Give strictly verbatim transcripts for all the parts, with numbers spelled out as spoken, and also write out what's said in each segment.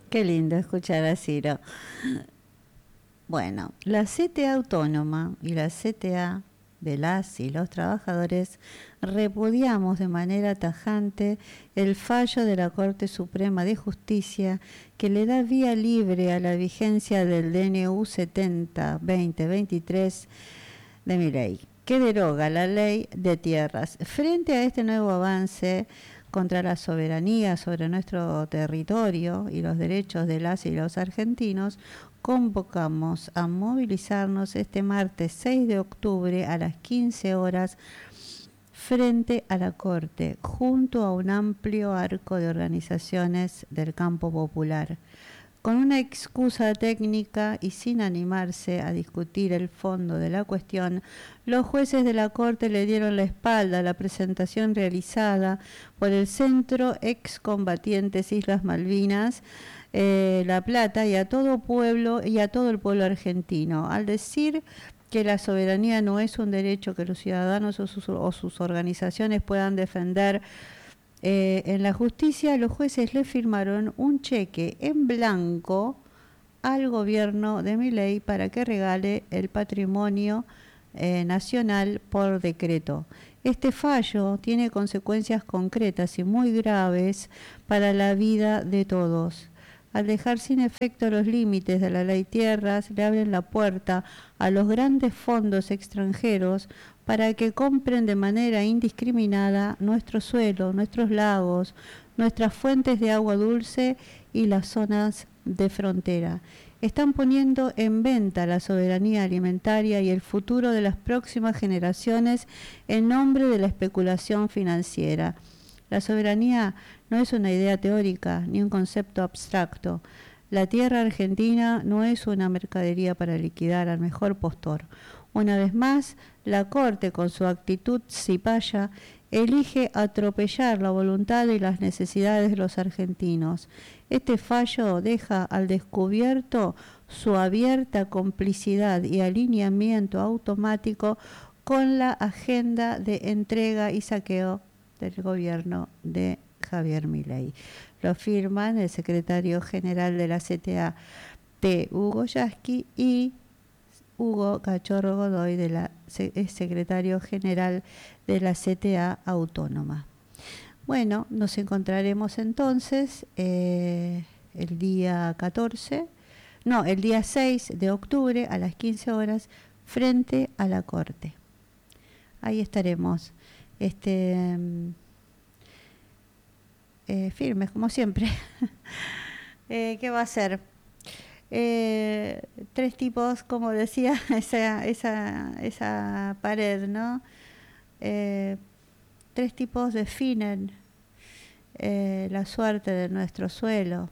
Qué lindo escuchar a Ciro. Bueno, la C T A autónoma y la C T A de las y los trabajadores repudiamos de manera tajante el fallo de la Corte Suprema de Justicia que le da vía libre a la vigencia del D N U setenta barra veinte veintitrés de Milei, que deroga la ley de tierras. Frente a este nuevo avance contra la soberanía sobre nuestro territorio y los derechos de las y los argentinos, convocamos a movilizarnos este martes seis de octubre a las quince horas frente a la Corte, junto a un amplio arco de organizaciones del campo popular. Con una excusa técnica y sin animarse a discutir el fondo de la cuestión, los jueces de la Corte le dieron la espalda a la presentación realizada por el Centro Excombatientes Islas Malvinas, eh, La Plata, y a todo pueblo y a todo el pueblo argentino, al decir que la soberanía no es un derecho que los ciudadanos o sus, o sus organizaciones puedan defender. Eh, en la justicia, los jueces le firmaron un cheque en blanco al gobierno de Milei para que regale el patrimonio eh, nacional por decreto. Este fallo tiene consecuencias concretas y muy graves para la vida de todos. Al dejar sin efecto los límites de la ley tierras, le abren la puerta a los grandes fondos extranjeros para que compren de manera indiscriminada nuestro suelo, nuestros lagos, nuestras fuentes de agua dulce y las zonas de frontera. Están poniendo en venta la soberanía alimentaria y el futuro de las próximas generaciones en nombre de la especulación financiera. La soberanía no es una idea teórica ni un concepto abstracto. La tierra argentina no es una mercadería para liquidar al mejor postor. Una vez más, la Corte, con su actitud cipaya, elige atropellar la voluntad y las necesidades de los argentinos. Este fallo deja al descubierto su abierta complicidad y alineamiento automático con la agenda de entrega y saqueo del gobierno de Javier Milei. Lo firman el secretario general de la C T A, T. Hugo Yasky, y Hugo Cachorro Godoy, de la, es secretario general de la C T A autónoma. Bueno, nos encontraremos entonces eh, el día catorce, no, el día seis de octubre a las quince horas frente a la Corte. Ahí estaremos. Este... Eh, firmes, como siempre. eh, ¿Qué va a ser? Eh, tres tipos, como decía, esa, esa, esa pared, ¿no? Eh, tres tipos definen eh, la suerte de nuestro suelo.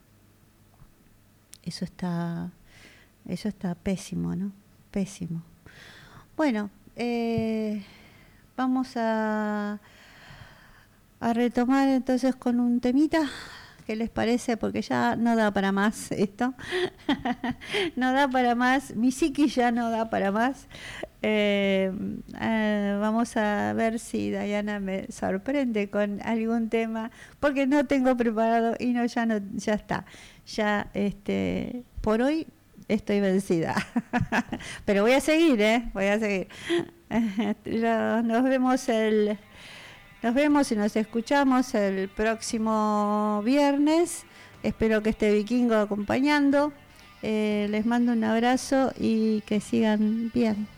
Eso está, eso está pésimo, ¿no? Pésimo. Bueno, eh, vamos a... a retomar entonces con un temita. ¿Qué les parece? Porque ya no da para más esto. No da para más. Mi psiquis ya no da para más. Eh, eh, vamos a ver si Diana me sorprende con algún tema, porque no tengo preparado y no ya no ya está. Ya este por hoy estoy vencida. Pero voy a seguir, ¿eh? Voy a seguir. Ya nos vemos el Nos vemos y nos escuchamos el próximo viernes. Espero que esté Vikingo acompañando. Eh, les mando un abrazo y que sigan bien.